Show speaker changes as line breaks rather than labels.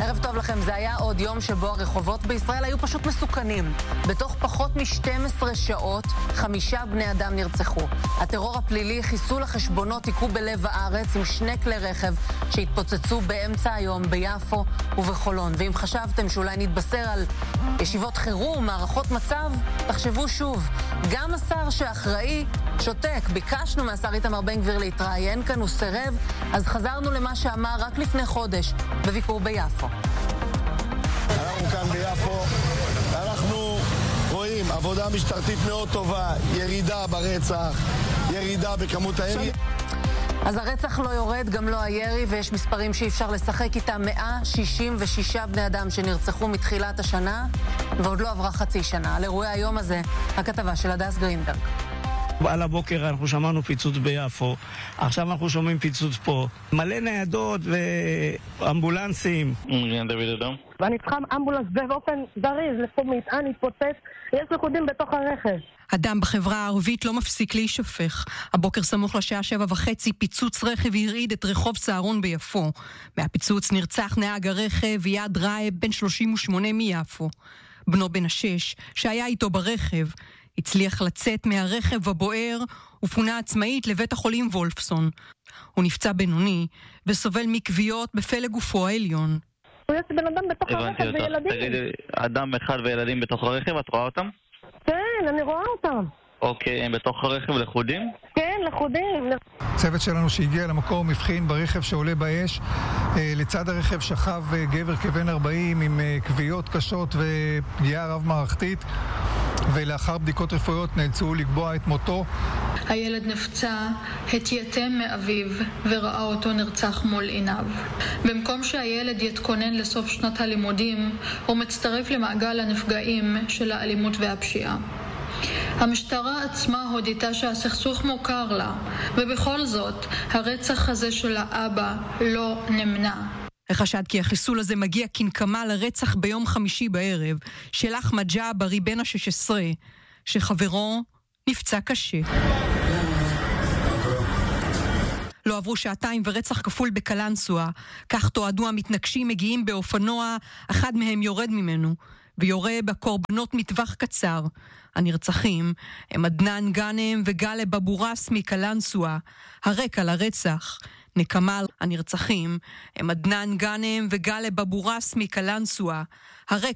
ערב טוב לכם, זה היה עוד יום שבו הרחובות בישראל היו פשוט מסוכנים. בתוך פחות מ-12 שעות, 5 בני אדם נרצחו. הטרור הפלילי, חיסול החשבונות היכו בלב הארץ עם 2 כלי רכב שהתפוצצו באמצע היום ביפו ובחולון. ואם חשבתם שאולי נתבשר על ישיבות חירום, מערכות מצב, תחשבו שוב. גם השר שאחראי שותק. ביקשנו מהשר איתמר בן גביר להתראיין כאן, הוא סירב, אז חזרנו למה שאמר רק לפני חודש בביקור ביפו.
אנחנו כאן ביפו, אנחנו רואים עבודה משטרתית מאוד טובה, ירידה ברצח, ירידה בכמות הירי.
אז הרצח לא יורד, גם לא הירי, ויש מספרים שאי אפשר לשחק איתם. 166 בני אדם שנרצחו מתחילת השנה, ועוד לא עברה חצי שנה. על אירועי היום הזה, הכתבה של הדס גרינברג.
על הבוקר אנחנו שמענו פיצוץ ביפו, עכשיו אנחנו שומעים פיצוץ פה. מלא ניידות ואמבולנסים.
ואני צריכה אמבולנס באופן זריז, לפעמים מטען התפוצץ, יש לכודים בתוך הרכב.
הדם בחברה הערבית לא מפסיק להישפך. הבוקר סמוך לשעה 7:30 פיצוץ רכב הרעיד את רחוב סהרון ביפו. מהפיצוץ נרצח נהג הרכב יעד ראב בן 38 מיפו. בנו בן 6 שהיה איתו ברכב הצליח לצאת מהרכב הבוער ופונה עצמאית לבית החולים וולפסון. הוא נפצע בינוני וסובל מכוויות בפלג גופו העליון.
יש בן אדם בתוך הרכב וילדים.
תגידי, אדם אחד וילדים בתוך הרכב, את רואה אותם?
כן, אני רואה אותם.
אוקיי, הם בתוך הרכב לחודים?
כן, לחודים.
צוות שלנו שהגיע למקום הבחין ברכב שעולה באש. לצד הרכב שכב גבר כבן 40 עם כוויות קשות ופגיעה רב מערכתית, ולאחר בדיקות רפואיות נאלצו לקבוע את מותו.
הילד נפצע, התייתם מאביו וראה אותו נרצח מול עיניו. במקום שהילד יתכונן לסוף שנת הלימודים, הוא מצטרף למעגל הנפגעים של האלימות והפשיעה. המשטרה עצמה הודיעה שהסכסוך מוכר לה, ובכל זאת הרצח הזה של האבא לא נמנע.
החשד כי החיסול הזה מגיע כנקמה לרצח ביום חמישי בערב של אחמד ג'אברי בן ה-16, שחברו נפצע קשה. לא עברו 2 ורצח כפול בקלנסווה. כך תועדו המתנגשים מגיעים באופנוע, אחד מהם יורד ממנו ויורה בקורבנות מטווח קצר. הנרצחים הם עדנאן גאנם וגאלב אבו ראס מקלנסווה. הרקע לרצח נקמה. הנרצחים הם עדנאן גאנם וגאלב אבו ראס מקלנסווה. הרקע